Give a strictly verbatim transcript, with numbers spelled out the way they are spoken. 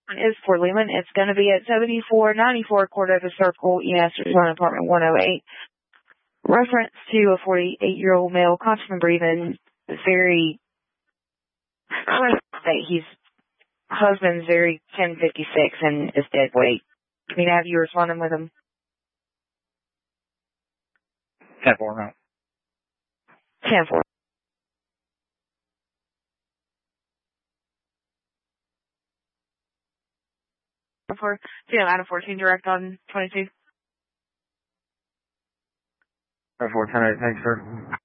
is for Leland. It's going to be at seventy-four ninety-four Cordova Circle, East Arizona, apartment one oh eight. Reference to a forty-eight-year-old male, constant breathing, very, I would say he's, husband's very ten fifty-six and is dead weight. Can you have you responding with him? ten four, no. ten four. For, so, yeah, out of fourteen direct on twenty-two. four ten eight, thanks, sir.